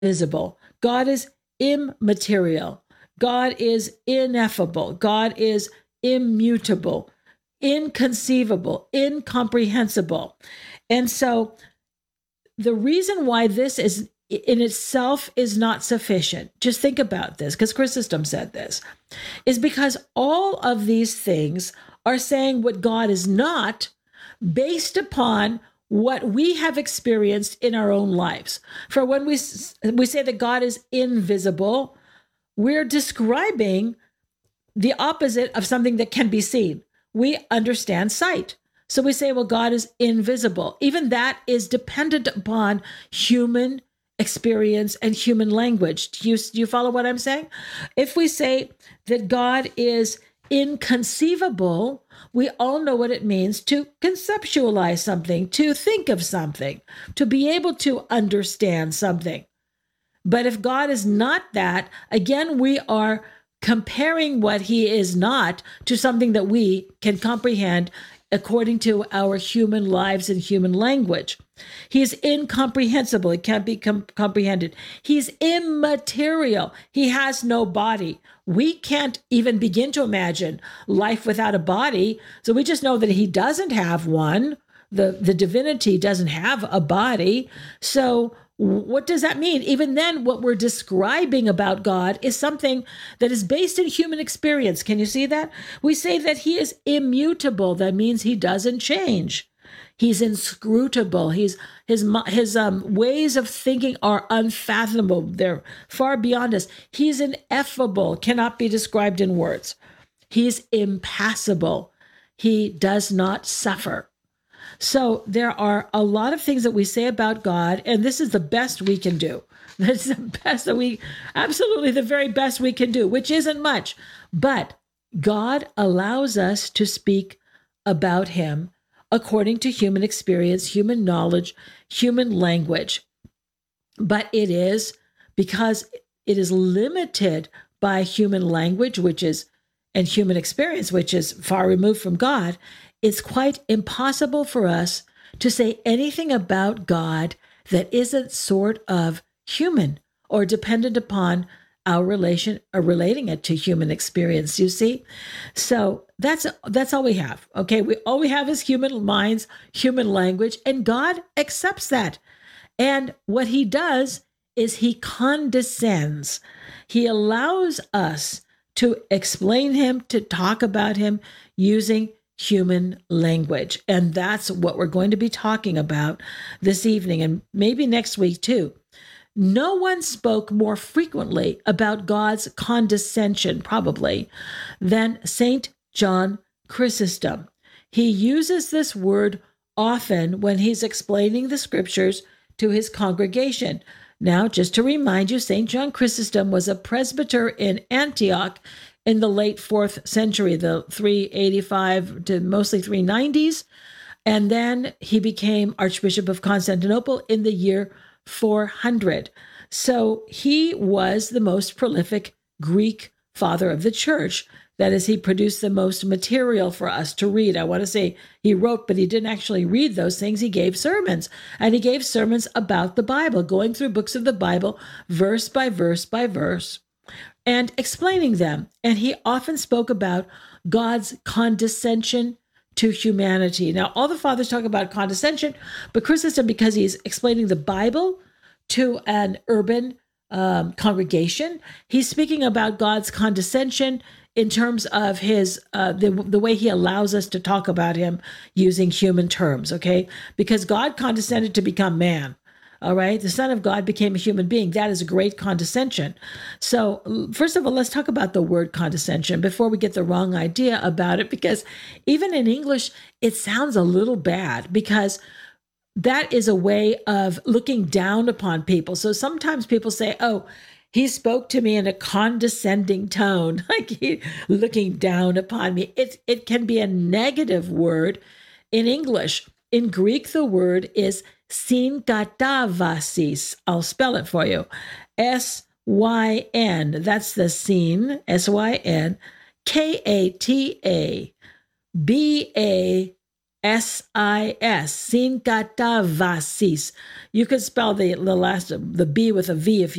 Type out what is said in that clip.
invisible. God is immaterial. God is ineffable. God is immutable, inconceivable, incomprehensible. And so the reason why this is in itself is not sufficient, just think about this, because Chrysostom said this, is because all of these things are saying what God is not based upon what we have experienced in our own lives. For when we say that God is invisible, we're describing the opposite of something that can be seen. We understand sight. So we say, well, God is invisible. Even that is dependent upon human experience and human language. Do you follow what I'm saying? If we say that God is inconceivable, we all know what it means to conceptualize something, to think of something, to be able to understand something. But if God is not that, again, we are comparing what he is not to something that we can comprehend according to our human lives and human language. He is incomprehensible. It can't be comprehended. He's immaterial. He has no body. We can't even begin to imagine life without a body. So we just know that he doesn't have one. The divinity doesn't have a body. So what does that mean? Even then, what we're describing about God is something that is based in human experience. Can you see that? We say that he is immutable. That means he doesn't change. He's inscrutable. His ways of thinking are unfathomable. They're far beyond us. He's ineffable, cannot be described in words. He's impassible. He does not suffer. So there are a lot of things that we say about God, and this is the best we can do. That's the best that absolutely the very best we can do, which isn't much. But God allows us to speak about him according to human experience, human knowledge, human language. But it is because it is limited by human language, and human experience, which is far removed from God. It's quite impossible for us to say anything about God that isn't sort of human or dependent upon our relation or relating it to human experience, you see? So that's all we have, okay? All we have is human minds, human language, and God accepts that. And what he does is he condescends. He allows us to explain him, to talk about him using human language. And that's what we're going to be talking about this evening and maybe next week too. No one spoke more frequently about God's condescension, probably, than St. John Chrysostom. He uses this word often when he's explaining the scriptures to his congregation. Now, just to remind you, St. John Chrysostom was a presbyter in Antioch in the late 4th century, the 385 to mostly 390s. And then he became Archbishop of Constantinople in the year 400. So he was the most prolific Greek father of the church. That is, he produced the most material for us to read. I want to say he wrote, but he didn't actually read those things. He gave sermons, and he gave sermons about the Bible, going through books of the Bible, verse by verse by verse, and explaining them. And he often spoke about God's condescension to humanity. Now, all the fathers talk about condescension, but Chrysostom, because he's explaining the Bible to an urban congregation, he's speaking about God's condescension in terms of his the way he allows us to talk about him using human terms, okay? Because God condescended to become man. All right. The Son of God became a human being. That is a great condescension. So first of all, let's talk about the word condescension before we get the wrong idea about it, because even in English, it sounds a little bad because that is a way of looking down upon people. So sometimes people say, oh, he spoke to me in a condescending tone, like he looking down upon me. It can be a negative word in English. In Greek, the word is synkatavasis. I'll spell it for you. S-Y-N. That's the syn, S-Y-N, K-A-T-A-B-A-V-A-S-I-S. Synkatavasis. You could spell the B with a V if